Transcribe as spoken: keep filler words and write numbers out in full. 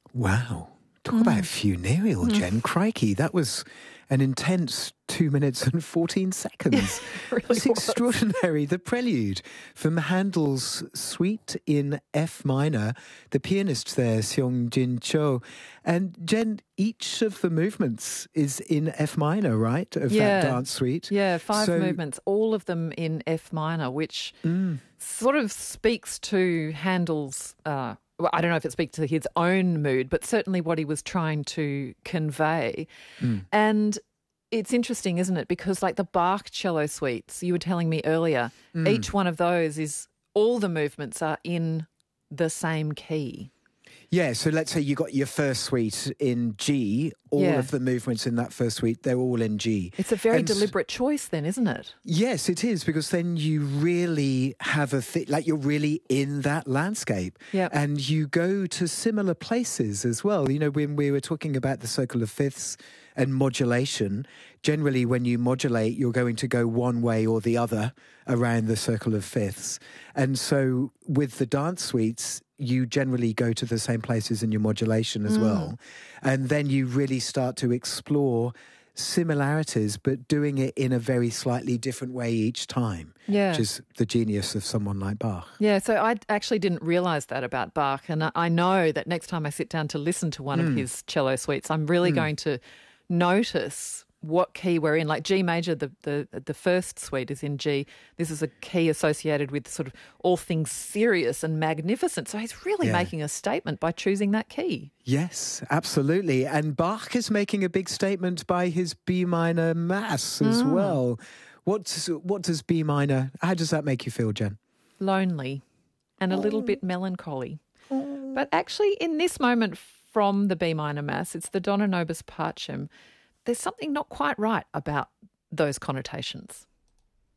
Wow. Talk about funereal, Jen. Crikey, that was an intense two minutes and fourteen seconds. Really It's was. extraordinary. The prelude from Handel's Suite in F minor, the pianist there, Seong Jin Cho. And Jen, each of the movements is in F minor, right? Of Yeah. that dance suite. Yeah, five So- movements, all of them in F minor, which sort of speaks to Handel's, uh, well, I don't know if it speaks to his own mood, but certainly what he was trying to convey. And it's interesting, isn't it? Because like the Bach cello suites, you were telling me earlier, each one of those is, all the movements are in the same key. Yeah, so let's say you got your first suite in G. All Yeah. of the movements in that first suite, they're all in G. It's a very And s- deliberate choice then, isn't it? Yes, it is, because then you really have a th- like you're really in that landscape. Yep. And you go to similar places as well. You know, when we were talking about the circle of fifths and modulation, generally when you modulate, you're going to go one way or the other around the circle of fifths. And so with the dance suites, you generally go to the same places in your modulation as well. And then you really start to explore similarities, but doing it in a very slightly different way each time, Yeah. which is the genius of someone like Bach. Yeah, so I actually didn't realise that about Bach, and I- I know that next time I sit down to listen to one of his cello suites, I'm really going to notice what key we're in. Like G major, the, the the first suite is in G. This is a key associated with sort of all things serious and magnificent. So he's really Yeah. making a statement by choosing that key. Yes, absolutely. And Bach is making a big statement by his B minor mass as well. What's, what does B minor, how does that make you feel, Jen? Lonely and a little bit melancholy. But actually in this moment from the B minor mass, it's the Dona Nobis Pacem, there's something not quite right about those connotations.